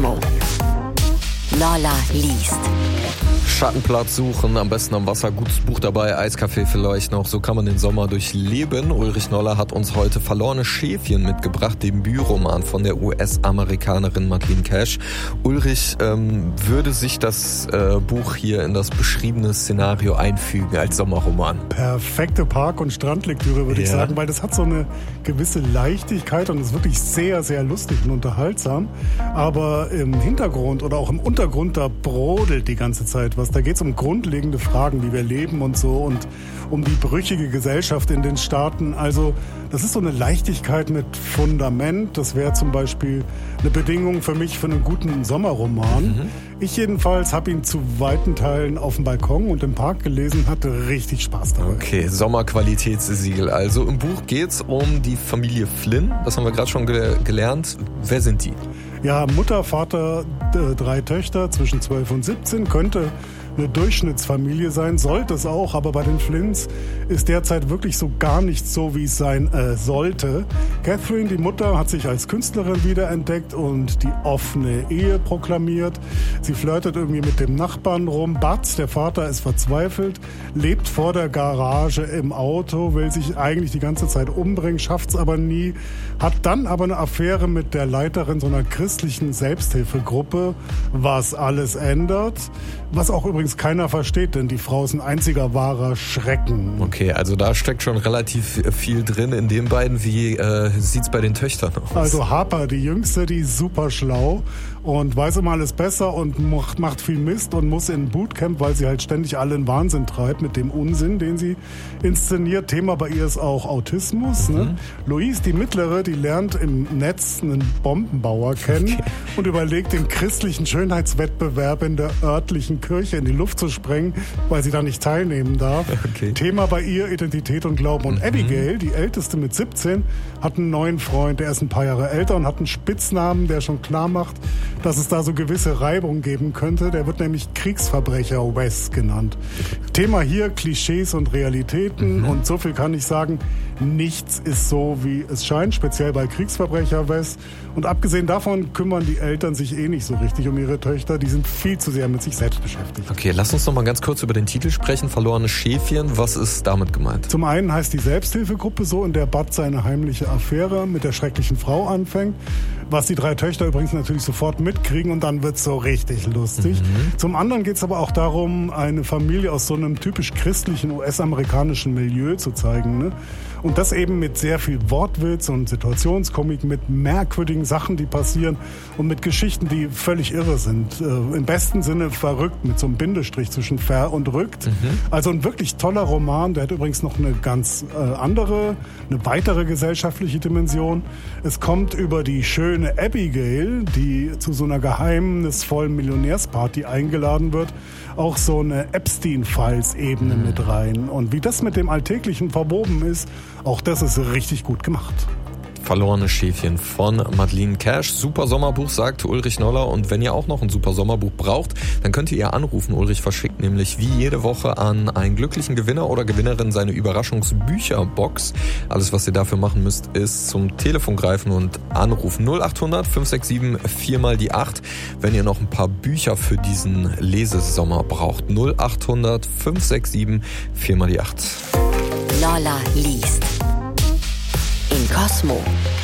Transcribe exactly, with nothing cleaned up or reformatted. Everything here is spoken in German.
Cosmo. Lola liest. Schattenplatz suchen, am besten am Wasser, gutes Buch dabei, Eiskaffee vielleicht noch, so kann man den Sommer durchleben. Ulrich Noller hat uns heute Verlorene Schäfchen mitgebracht, den Debütroman von der U S-Amerikanerin Madeleine Cash. Ulrich, ähm, würde sich das äh, Buch hier in das beschriebene Szenario einfügen als Sommerroman? Perfekte Park- und Strandlektüre, würde ja. ich sagen, weil das hat so eine gewisse Leichtigkeit und ist wirklich sehr, sehr lustig und unterhaltsam. Aber im Hintergrund oder auch im Untergrund, da brodelt die ganze Zeit was. Da geht es um grundlegende Fragen, wie wir leben und so, und um die brüchige Gesellschaft in den Staaten. Also das ist so eine Leichtigkeit mit Fundament. Das wäre zum Beispiel eine Bedingung für mich für einen guten Sommerroman. Mhm. Ich jedenfalls habe ihn zu weiten Teilen auf dem Balkon und im Park gelesen, hatte richtig Spaß dabei. Okay, Sommerqualitätssiegel. Also im Buch geht es um die Familie Flynn. Das haben wir gerade schon ge- gelernt. Wer sind die? Ja, Mutter, Vater, d- drei Töchter zwischen zwölf und siebzehn, könnte eine Durchschnittsfamilie sein, sollte es auch, aber bei den Flynns ist derzeit wirklich so gar nicht so, wie es sein äh, sollte. Catherine, die Mutter, hat sich als Künstlerin wiederentdeckt und die offene Ehe proklamiert. Sie flirtet irgendwie mit dem Nachbarn rum. Bud, der Vater, ist verzweifelt, lebt vor der Garage im Auto, will sich eigentlich die ganze Zeit umbringen, schafft's aber nie, hat dann aber eine Affäre mit der Leiterin so einer christlichen Selbsthilfegruppe, was alles ändert, was auch übrigens keiner versteht, denn die Frau ist ein einziger wahrer Schrecken. Okay, also da steckt schon relativ viel drin in den beiden. Wie äh, sieht's bei den Töchtern aus? Also Harper, die Jüngste, die ist super schlau und weiß immer alles besser und macht, macht viel Mist und muss in ein Bootcamp, weil sie halt ständig alle in Wahnsinn treibt mit dem Unsinn, den sie inszeniert. Thema bei ihr ist auch Autismus. Mhm. Ne? Louise, die Mittlere, die lernt im Netz einen Bombenbauer kennen okay. und überlegt, den christlichen Schönheitswettbewerb in der örtlichen Kirche in die Luft zu sprengen, weil sie da nicht teilnehmen darf. Okay. Thema bei ihr Identität und Glauben. Und mhm. Abigail, die Älteste mit siebzehn, hat einen neuen Freund, der ist ein paar Jahre älter und hat einen Spitznamen, der schon klar macht, dass es da so gewisse Reibung geben könnte. Der wird nämlich Kriegsverbrecher Wes genannt. Okay. Thema hier Klischees und Realitäten mhm. und so viel kann ich sagen, nichts ist so, wie es scheint, speziell bei Kriegsverbrecher Wes. Und abgesehen davon kümmern die Eltern sich eh nicht so richtig um ihre Töchter. Die sind viel zu sehr mit sich selbst beschäftigt. Okay, lass uns noch mal ganz kurz über den Titel sprechen. Verlorene Schäfchen. Was ist damit gemeint? Zum einen heißt die Selbsthilfegruppe so, in der Bud seine heimliche Affäre mit der schrecklichen Frau anfängt. Was die drei Töchter übrigens natürlich sofort mitkriegen und dann wird's so richtig lustig. Mhm. Zum anderen geht's aber auch darum, eine Familie aus so einem typisch christlichen U S-amerikanischen Milieu zu zeigen. Ne? Und das eben mit sehr viel Wortwitz und Situationskomik, mit merkwürdigen Sachen, die passieren und mit Geschichten, die völlig irre sind. Äh, im besten Sinne verrückt, mit so einem Bindestrich zwischen ver und rückt. Mhm. Also ein wirklich toller Roman, der hat übrigens noch eine ganz äh, andere, eine weitere gesellschaftliche Dimension. Es kommt über die schöne Abigail, die zu so einer geheimnisvollen Millionärsparty eingeladen wird, auch so eine Epstein-Files-Ebene mhm. mit rein. Und wie das mit dem Alltäglichen verwoben ist, auch das ist richtig gut gemacht. Verlorene Schäfchen von Madeleine Cash. Super Sommerbuch, sagt Ulrich Noller. Und wenn ihr auch noch ein super Sommerbuch braucht, dann könnt ihr anrufen. Ulrich verschickt nämlich wie jede Woche an einen glücklichen Gewinner oder Gewinnerin seine Überraschungsbücherbox. Alles, was ihr dafür machen müsst, ist zum Telefon greifen und anrufen. null acht hundert fünf sechs sieben vier mal die acht, wenn ihr noch ein paar Bücher für diesen Lesesommer braucht. null acht hundert fünf sechs sieben vier mal die acht. Lola liest. In Cosmo.